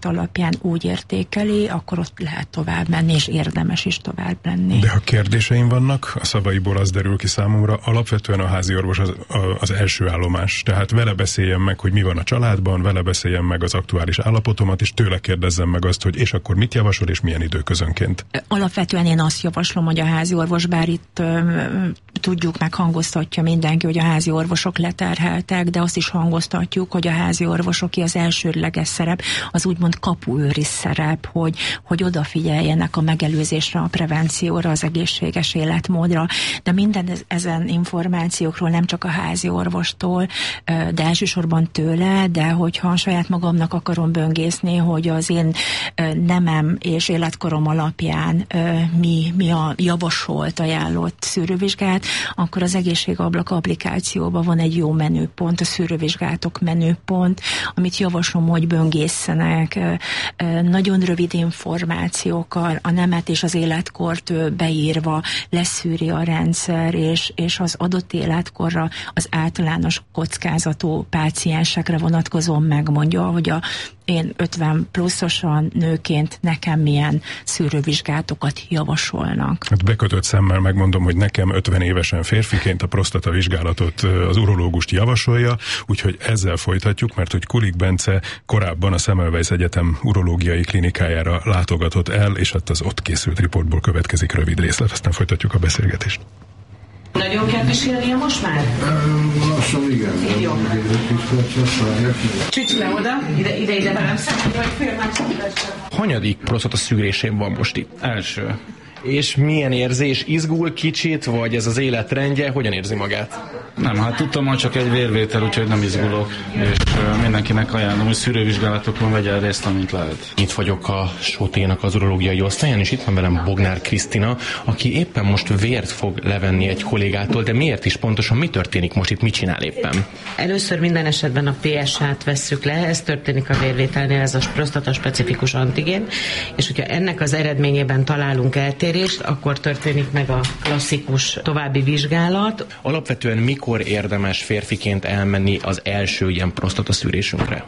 alapján úgy értékeli, akkor ott lehet tovább menni, és érdemes is tovább menni. De ha kérdéseim vannak, a szavaiból az derül ki számomra, alapvetően a házi orvos az első állomás. Tehát vele beszéljem meg, hogy mi van a családban, vele beszéljem meg az aktuális állapotomat, és tőle kérdezzem meg azt, hogy és akkor mit javasol, és milyen időközönként. Alapvetően én azt javaslom, hogy a házi orvos, bár itt tudjuk, meg hangoztatja mindenki, hogy a házi orvosok leterheltek, de azt is hangoztatjuk, hogy a házi orvosoké az elsődleges szerep, az úgymond kapuőri szerep, hogy odafigyeljenek a megelőzésre, a prevencióra, az egészséges életmódra, de minden ezen információkról nem csak a házi orvostól, de elsősorban tőle, de hogyha saját magamnak akarom böngészni, hogy az én nemem és életkorom alapján mi a javasolt, ajánlott szűrővizsgát, akkor az Egészségablak applikációban van egy jó menüpont, a szűrővizsgálatok menüpont, amit javaslom, hogy böngészenek, nagyon rövid információkkal, a nemet és az életkort beírva leszűri a rendszer, és az adott életkorra az általános kockázatú páciensekre vonatkozóan megmondja, hogy én 50 pluszosan nőként nekem milyen szűrővizsgálatokat javasolnak. Hát bekötött szemmel megmondom, hogy nekem 50 évesen férfiként a prostata vizsgálatot az urológust javasolja, úgyhogy ezzel folytatjuk, mert hogy Kulik Bence korábban a Semmelweis Egyetem urológiai klinikájára látogatott el, és hát az ott készült riportból következik rövid részlet, aztán folytatjuk a beszélgetést. Nagyon kell pisilnia most már? Lassan igen. Jó. Csücs le oda, ide velem szemben, vagy fél másodpercben. Hanyadik prostata szűrésén van most itt? Első. És milyen érzés? Izgul kicsit, vagy ez az életrendje? Hogyan érzi magát? Nem, hát tudtam, hogy csak egy vérvétel, úgyhogy nem izgulok, és mindenkinek ajánlom, hogy szűrővizsgálatokon vegyen részt, amint lehet. Itt vagyok a SOT-nak az urológiai osztályán, és itt van velem Bognár Krisztina, aki éppen most vért fog levenni egy kollégától, de miért is pontosan? Mi történik most itt? Mit csinál éppen? Először minden esetben a PSA-t vesszük le, ez történik a vérvételnél, ez a prostata specifikus antigén, és hogyha ennek az eredményében találunk eltérést, akkor történik meg a klasszikus további vizsgálat. Alapvetően mikor érdemes férfiként elmenni az első ilyen prostata szűrésünkre?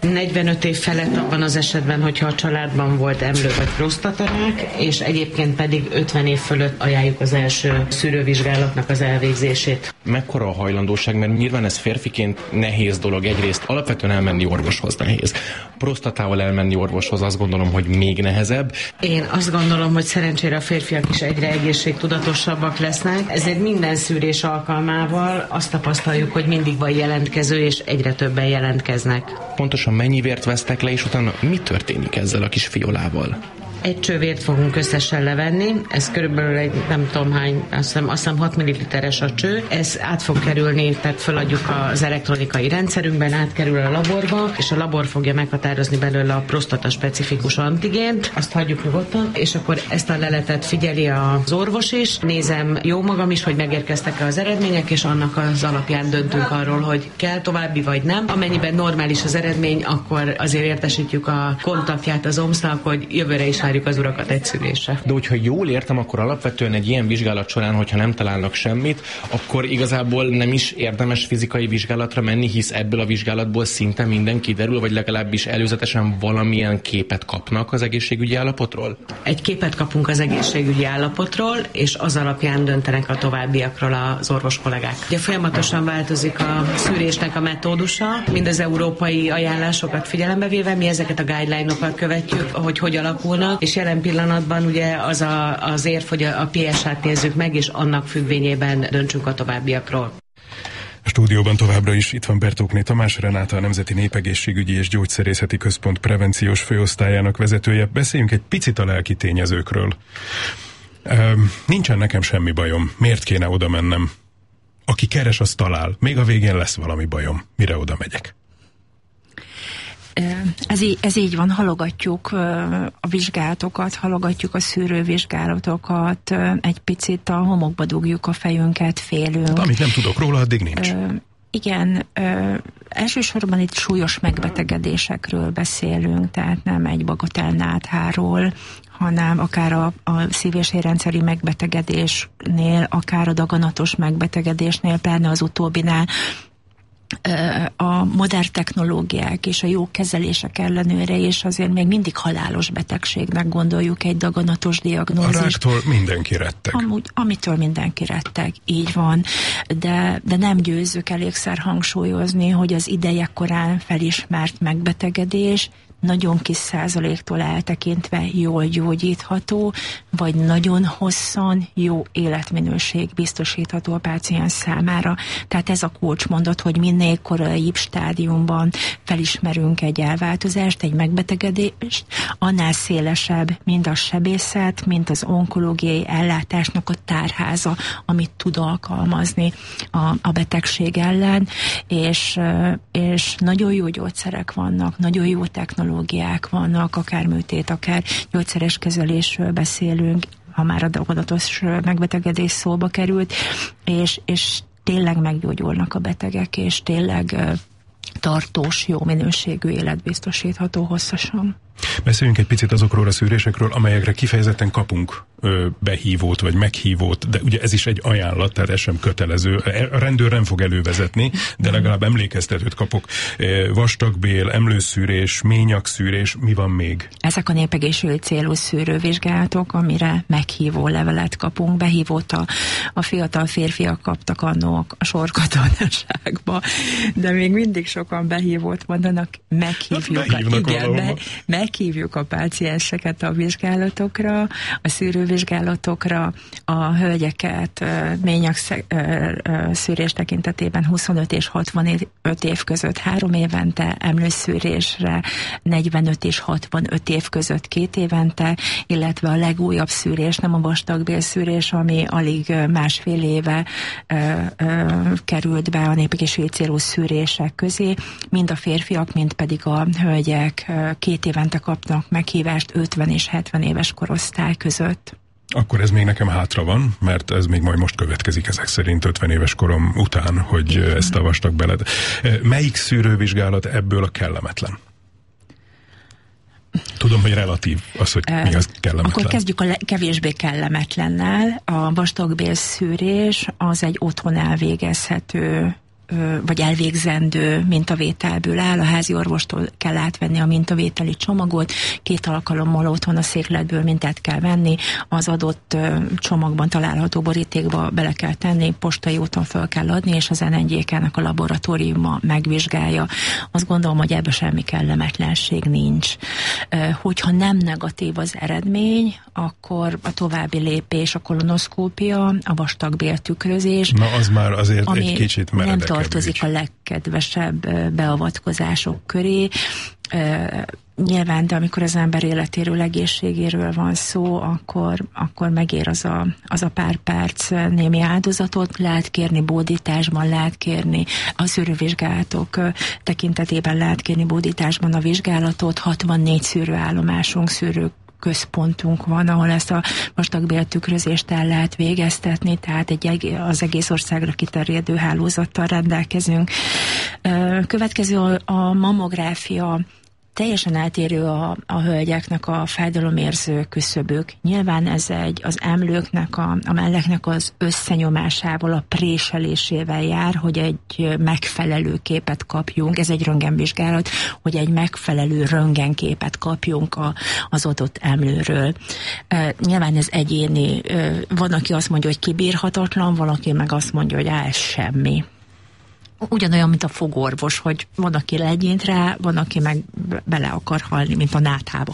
45 év felett abban az esetben, hogyha a családban volt emlő vagy prostatarák, és egyébként pedig 50 év fölött ajánljuk az első szűrővizsgálatnak az elvégzését. Mekkora a hajlandóság, mert nyilván ez férfiként nehéz dolog, egyrészt alapvetően elmenni orvoshoz nehéz. Prostatával elmenni orvoshoz azt gondolom, hogy még nehezebb. Én azt gondolom, hogy szerencsére a férfiak is egyre egészségtudatosabbak lesznek, ezért minden szűrés alkalmával azt tapasztaljuk, hogy mindig van jelentkező, és egyre többen jelentkeznek. Pontosan mennyi vért vesztek le, és utána mi történik ezzel a kis fiolával? Egy csővért fogunk összesen levenni, ez körülbelül egy nem tudom hány, azt hiszem 6 ml-es a cső, ez át fog kerülni, tehát feladjuk az elektronikai rendszerünkben, átkerül a laborba, és a labor fogja meghatározni belőle a prostata specifikus antigént, azt hagyjuk nyugodtan, és akkor ezt a leletet figyeli az orvos is, nézem jó magam is, hogy megérkeztek-e az eredmények, és annak az alapján döntünk arról, hogy kell további vagy nem. Amennyiben normális az eredmény, akkor azért értesítjük a kontaktját az OMS-nak, hogy jövőre is várjuk az urakat egy szülésre. De hogyha jól értem, akkor alapvetően egy ilyen vizsgálat során, hogyha nem találnak semmit, akkor igazából nem is érdemes fizikai vizsgálatra menni, hisz ebből a vizsgálatból szinte minden kiderül, vagy legalábbis előzetesen valamilyen képet kapnak az egészségügyi állapotról? Egy képet kapunk az egészségügyi állapotról, és az alapján döntenek a továbbiakról az orvos kollégák. Ugye folyamatosan változik a szűrésnek a metódusa, mind az európai ajánlásokat figyelembe véve, mi ezeket a guideline-okat követjük, hogy alakulnak, és jelen pillanatban ugye az érv, hogy a PSA-t nézzük meg, és annak függvényében döntsünk a továbbiakról. A stúdióban továbbra is itt van Bertókné Tamás, Renáta, a Nemzeti Népegészségügyi és Gyógyszerészeti Központ prevenciós főosztályának vezetője. Beszéljünk egy picit a lelki tényezőkről. Nincsen nekem semmi bajom. Miért kéne oda mennem? Aki keres, az talál. Még a végén lesz valami bajom. Mire oda megyek? Ez így van, halogatjuk a vizsgálatokat, halogatjuk a szűrővizsgálatokat, egy picit a homokba dugjuk a fejünket, félünk. Hát, amit nem tudok róla, addig nincs. Igen, elsősorban itt súlyos megbetegedésekről beszélünk, tehát nem egy bagatellnátháról, hanem akár a szív- és érrendszeri megbetegedésnél, akár a daganatos megbetegedésnél, pláne az utóbbinál, a modern technológiák és a jó kezelések ellenőre, és azért még mindig halálos betegségnek gondoljuk egy daganatos diagnózist. A ráktól mindenki retteg. Amitől mindenki retteg, így van. De nem győzzük elégszer hangsúlyozni, hogy az ideje korán felismert megbetegedés nagyon kis százaléktól eltekintve jól gyógyítható, vagy nagyon hosszan jó életminőség biztosítható a páciens számára. Tehát ez a kulcsmondat, hogy minél koraibb stádiumban felismerünk egy elváltozást, egy megbetegedést, annál szélesebb mind a sebészet, mind az onkológiai ellátásnak a tárháza, amit tud alkalmazni a betegség ellen, és nagyon jó gyógyszerek vannak, nagyon jó technológiák vannak, akár műtét, akár gyógyszeres kezelésről beszélünk, ha már a daganatos megbetegedés szóba került, és tényleg meggyógyulnak a betegek, és tényleg tartós, jó minőségű élet biztosítható hosszasan. Beszéljünk egy picit azokról a szűrésekről, amelyekre kifejezetten kapunk behívót vagy meghívót, de ugye ez is egy ajánlat, tehát ez sem kötelező. A rendőr nem fog elővezetni, de legalább emlékeztetőt kapok. Vastagbél, emlőszűrés, ményakszűrés, mi van még? Ezek a népegészségügyi célú szűrővizsgálatok, amire meghívó levelet kapunk. Behívót a fiatal férfiak kaptak annó a sorkatonaságba, de még mindig sokan behívót mondanak, meghívjuk a pácienseket a vizsgálatokra, a szűrővizsgálatokra, a hölgyeket ményakszűrés tekintetében 25 és 65 év között 3 évente, emlőszűrésre 45 és 65 év között 2 évente, illetve a legújabb szűrés, nem a vastagbélszűrés, ami alig másfél éve került be a népegészségügyi célú szűrések közé, mind a férfiak, mind pedig a hölgyek 2 évente kapnak meghívást 50 és 70 éves korosztály között. Akkor ez még nekem hátra van, mert ez még majd most következik ezek szerint 50 éves korom után, hogy ezt a vastagbelet. Melyik szűrővizsgálat ebből a kellemetlen? Tudom, hogy relatív az, hogy mi az kellemetlen. Akkor kezdjük a kevésbé kellemetlennel. A vastagbélszűrés az egy otthon elvégezhető vagy elvégzendő mintavételből áll. A házi orvostól kell átvenni a mintavételi csomagot, 2 alkalommal otthon a székletből mintát kell venni, az adott csomagban található borítékba bele kell tenni, postai úton fel kell adni, és az NNGK-nek a laboratóriuma megvizsgálja. Azt gondolom, hogy ebben semmi kellemetlenség nincs. Hogyha nem negatív az eredmény, akkor a további lépés a kolonoszkópia, a vastagbéltükrözés. Na, az már azért egy kicsit meredekebb. Tartozik a legkedvesebb beavatkozások köré. Nyilván, de amikor az ember életéről, egészségéről van szó, akkor megér az a pár perc némi áldozatot, lehet kérni bódításban, lehet kérni a szűrővizsgálatok tekintetében, lehet kérni bódításban a vizsgálatot, 64 szűrőállomásunk, központunk van, ahol ezt a vastagbéltükrözést el lehet végeztetni, tehát az egész országra kiterjedő hálózattal rendelkezünk. Következő a mammográfia. Teljesen eltérő a hölgyeknek a fájdalomérző küszöbök. Nyilván ez az emlőknek, a melleknek az összenyomásával, a préselésével jár, hogy egy megfelelő képet kapjunk. Ez egy röntgenvizsgálat, hogy egy megfelelő röntgenképet kapjunk az adott emlőről. Nyilván ez egyéni. Van, aki azt mondja, hogy kibírhatatlan, valaki meg azt mondja, hogy ez semmi. Ugyanolyan, mint a fogorvos, hogy van, aki legyint rá, van, aki meg bele akar halni, mint a náthába.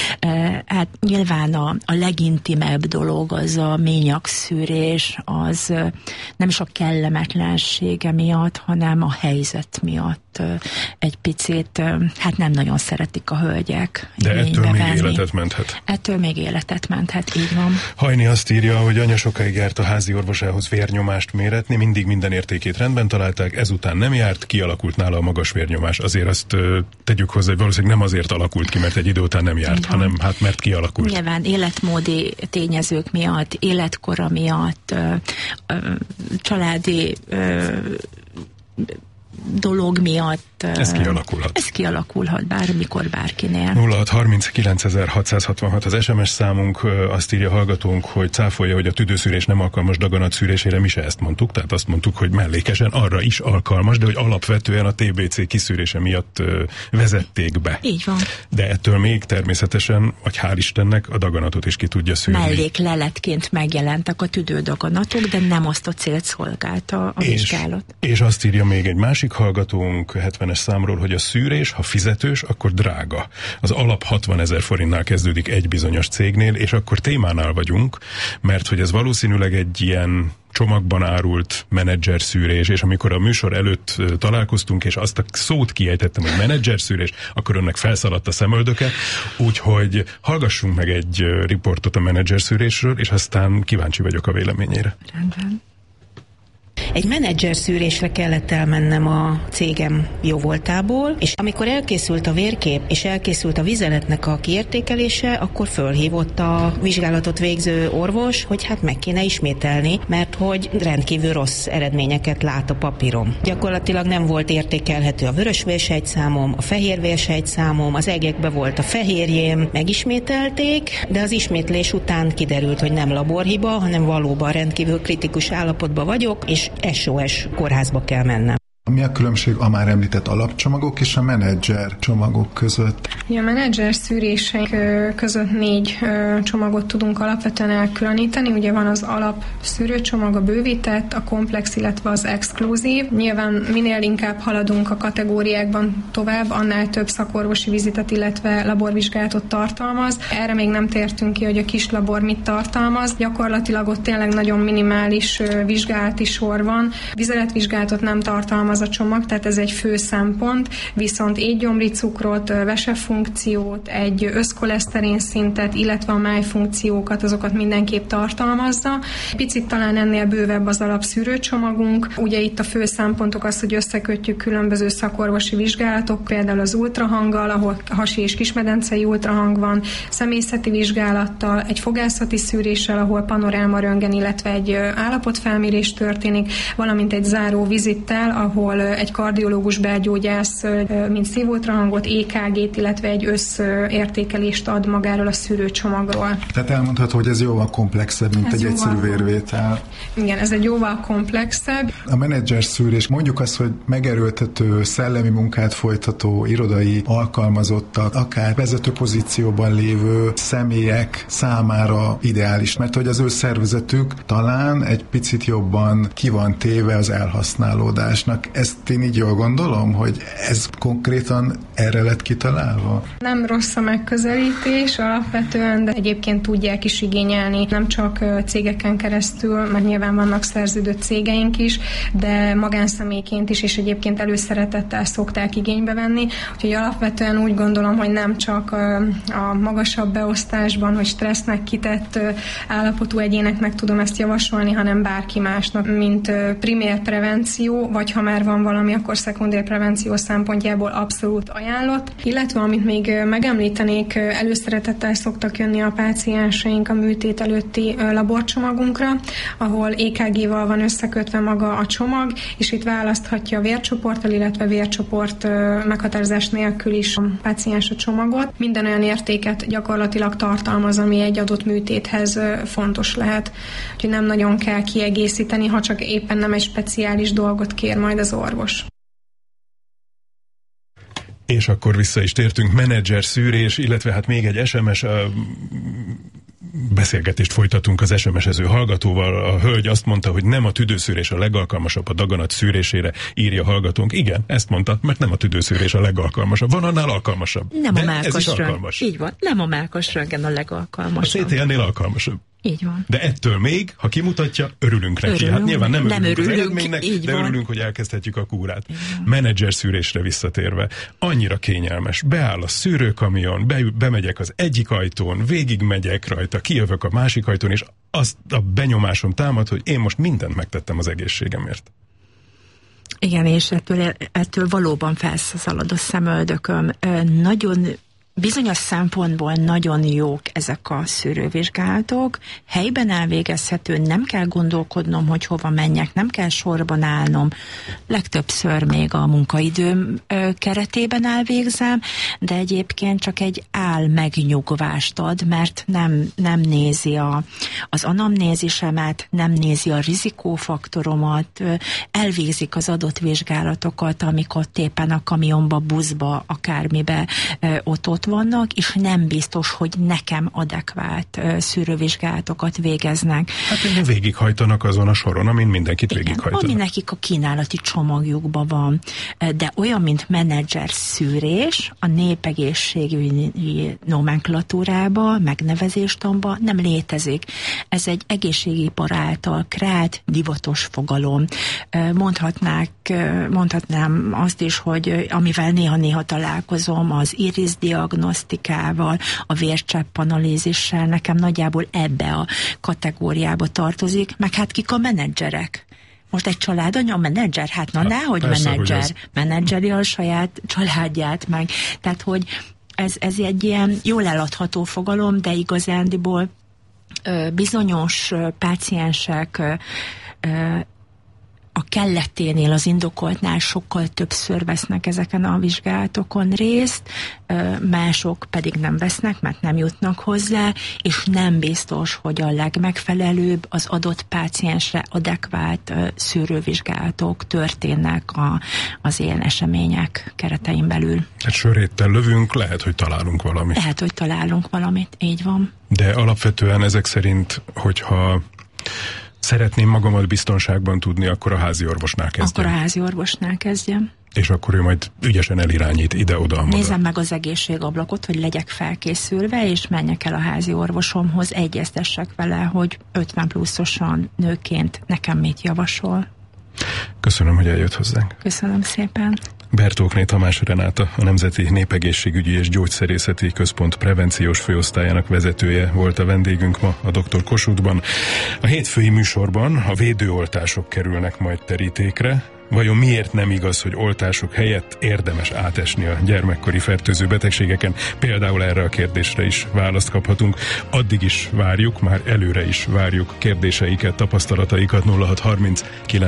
Hát nyilván a legintimebb dolog az a ményakszűrés, az nem is a kellemetlensége miatt, hanem a helyzet miatt egy picit, hát nem nagyon szeretik a hölgyek. De ettől még életet menthet. Ettől még életet menthet, így van. Hajni azt írja, hogy anya sokáig járt a házi orvosához vérnyomást méretni, mindig minden értékét rendben találták, ezután nem járt, kialakult nála a magas vérnyomás. Azért azt tegyük hozzá, hogy valószínűleg nem azért alakult ki, mert egy idő után nem járt, hanem hát mert kialakult. Nyilván életmódi tényezők miatt, életkora miatt, családi dolog miatt Ez kialakulhat. Ez kialakulhat bármikor, bárkinél. 0639.666 az SMS számunk, azt írja hallgatónk, hogy cáfolja, hogy a tüdőszűrés nem alkalmas daganat szűrésére, mi se ezt mondtuk, tehát azt mondtuk, hogy mellékesen arra is alkalmas, de hogy alapvetően a TBC kiszűrése miatt vezették be. Így van. De ettől még természetesen, vagy hál' Istennek, a daganatot is ki tudja szűrni. Mellékleletként megjelentek a tüdődaganatok, de nem azt a célt szolgálta a vizsgálat. És azt írja még egy másik hallgatónk 70-es számról, hogy a szűrés, ha fizetős, akkor drága. Az alap 60 000 forintnál kezdődik egy bizonyos cégnél, és akkor témánál vagyunk, mert hogy ez valószínűleg egy ilyen csomagban árult menedzserszűrés, és amikor a műsor előtt találkoztunk, és azt a szót kiejtettem, hogy menedzserszűrés, akkor önnek felszaladt a szemöldöke, úgyhogy hallgassunk meg egy riportot a menedzserszűrésről, és aztán kíváncsi vagyok a véleményére. Rendben. Egy menedzser szűrésre kellett elmennem a cégem jóvoltából, és amikor elkészült a vérkép, és elkészült a vizeletnek a kiértékelése, akkor fölhívott a vizsgálatot végző orvos, hogy hát meg kéne ismételni, mert hogy rendkívül rossz eredményeket lát a papírom. Gyakorlatilag nem volt értékelhető a vörös vérsejtszámom, a fehér vérsejtszámom, az egekbe volt a fehérjém, megismételték, de az ismétlés után kiderült, hogy nem laborhiba, hanem valóban rendkívül kritikus állapotban vagyok, és SOS kórházba kell mennem. Mi a különbség a már említett alapcsomagok és a menedzser csomagok között? A menedzser szűrések között 4 csomagot tudunk alapvetően elkülöníteni. Ugye van az alap szűrőcsomag, a bővített, a komplex, illetve az exkluzív. Nyilván minél inkább haladunk a kategóriákban tovább, annál több szakorvosi vizitet, illetve laborvizsgálatot tartalmaz. Erre még nem tértünk ki, hogy a kis labor mit tartalmaz. Gyakorlatilag ott tényleg nagyon minimális vizsgálati sor van. Vizeletvizsgálatot nem tartalmaz a csomag, tehát ez egy fő szempont, viszont étgyomri cukrot, vesefunkciót, egy összkoleszterin szintet, illetve a májfunkciókat, azokat mindenképp tartalmazza. Picit talán ennél bővebb az alapszűrőcsomagunk. Ugye itt a fő szempontok az, hogy összekötjük különböző szakorvosi vizsgálatok, például az ultrahanggal, ahol hasi és kismedencei ultrahang van, személyzeti vizsgálattal, egy fogászati szűréssel, ahol panoráma röntgen, illetve egy állapotfelmérés történik, valamint egy záró vizittel, ahol egy kardiológus belgyógyász mint szívultrahangot, EKG-t, illetve egy összértékelést ad magáról a szűrőcsomagról. Tehát elmondható, hogy ez jóval komplexebb, mint egy egyszerű vérvétel. Igen, ez egy jóval komplexebb. A menedzser szűrés, mondjuk azt, hogy megerőltető, szellemi munkát folytató, irodai alkalmazottak, akár vezető pozícióban lévő személyek számára ideális, mert hogy az ő szervezetük talán egy picit jobban ki van téve az elhasználódásnak. Ezt én így jól gondolom, hogy ez konkrétan erre lett kitalálva? Nem rossz a megközelítés alapvetően, de egyébként tudják is igényelni, nem csak cégeken keresztül, mert nyilván vannak szerződött cégeink is, de magánszemélyként is, és egyébként előszeretettel szokták igénybe venni. Úgyhogy alapvetően úgy gondolom, hogy nem csak a magasabb beosztásban, hogy stressznek kitett állapotú egyéneknek tudom ezt javasolni, hanem bárki másnak, mint primér prevenció, vagy ha már van valami, akkor szekundér prevenció szempontjából abszolút ajánlott. Illetve, amit még megemlítenék, előszeretettel szoktak jönni a pácienseink a műtét előtti laborcsomagunkra, ahol EKG-val van összekötve maga a csomag, és itt választhatja a vércsoporttal, illetve vércsoport meghatározás nélkül is a páciens a csomagot. Minden olyan értéket gyakorlatilag tartalmaz, ami egy adott műtéthez fontos lehet. Úgyhogy nem nagyon kell kiegészíteni, ha csak éppen nem egy speciális dolgot kér majd az orvos. És akkor vissza is tértünk, menedzser szűrés, illetve hát még egy SMS beszélgetést folytatunk az SMS-ező hallgatóval. A hölgy azt mondta, hogy nem a tüdőszűrés a legalkalmasabb a daganat szűrésére, írja hallgatónk. Igen, ezt mondta, mert nem a tüdőszűrés a legalkalmasabb. Van annál alkalmasabb. Nem de a mellkas alkalmas. Így van, nem a mellkas röntgen a legalkalmasabb. A CT-nél alkalmasabb. Így van. De ettől még, ha kimutatja, örülünk neki. Hát nyilván nem örülünk az eredménynek, de van. örülünk, hogy elkezdhetjük a kúrát. Menedzser szűrésre visszatérve, annyira kényelmes. Beáll a szűrőkamion, bemegyek az egyik ajtón, végigmegyek rajta, kijövök a másik ajtón, és azt a benyomásom támad, hogy én most mindent megtettem az egészségemért. Igen, és ettől valóban felszalad a szemöldököm. Nagyon bizonyos szempontból nagyon jók ezek a szűrővizsgálatok, helyben elvégezhető, nem kell gondolkodnom, hogy hova menjek, nem kell sorban állnom, legtöbbször még a munkaidőm keretében elvégzem, de egyébként csak egy megnyugvást ad, mert nem nézi az anamnézisemet, nem nézi a rizikófaktoromat, elvégzik az adott vizsgálatokat, amikor éppen a kamionba, buszba, akármibe ott vannak, és nem biztos, hogy nekem adekvát szűrővizsgálatokat végeznek. Hát végighajtanak azon a soron, amin mindenkit végighajtanak. Ami nekik a kínálati csomagjukban van. De olyan, mint menedzser szűrés, a népegészségügyi nomenklatúrába, megnevezéstamba nem létezik. Ez egy egészségipar által kreált divatos fogalom. Mondhatnám azt is, hogy amivel néha-néha találkozom, az iris diagnosztikával, a vércsepp-analízissel, nekem nagyjából ebbe a kategóriába tartozik, meg hát kik a menedzserek. Most egy családanya menedzser? Hát nehogy menedzser. Menedzseri a saját családját meg. Tehát, hogy ez egy ilyen jól eladható fogalom, de igazándiból bizonyos páciensek a kelleténél, az indokoltnál sokkal többször vesznek ezeken a vizsgálatokon részt, mások pedig nem vesznek, mert nem jutnak hozzá, és nem biztos, hogy a legmegfelelőbb az adott páciensre adekvát szűrővizsgálatok történnek az ilyen események keretein belül. Hát söréttel lövünk, lehet, hogy találunk valamit. Lehet, hogy találunk valamit, így van. De alapvetően ezek szerint, hogyha szeretném magamat biztonságban tudni, akkor a házi orvosnál kezdjem. Akkor a házi orvosnál kezdjem. És akkor ő majd ügyesen elirányít ide-oda. Nézzem meg az egészségablakot, hogy legyek felkészülve, és menjek el a házi orvosomhoz, egyeztessek vele, hogy 50 pluszosan nőként nekem mit javasol. Köszönöm, hogy eljött hozzánk. Köszönöm szépen. Bertókné Tamás Renáta, a Nemzeti Népegészségügyi és Gyógyszerészeti Központ prevenciós főosztályának vezetője volt a vendégünk ma a Dr. Kossuthban. A hétfői műsorban a védőoltások kerülnek majd terítékre. Vajon miért nem igaz, hogy oltások helyett érdemes átesni a gyermekkori fertőző betegségeken? Például erre a kérdésre is választ kaphatunk. Addig is várjuk, már előre is várjuk kérdéseiket, tapasztalataikat. 0630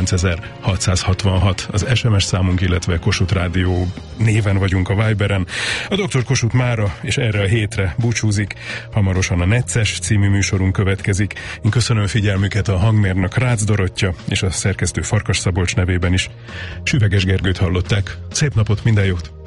9666 az SMS számunk, illetve Kossuth Rádió néven vagyunk a Viberen. A Dr. Kossuth mára és erre a hétre búcsúzik. Hamarosan a Necces című műsorunk következik. Én köszönöm figyelmüket, a hangmérnök Rácz Dorottya és a szerkesztő Farkas Szabolcs nevében is. Süveges Gergőt hallották. Szép napot, minden jót!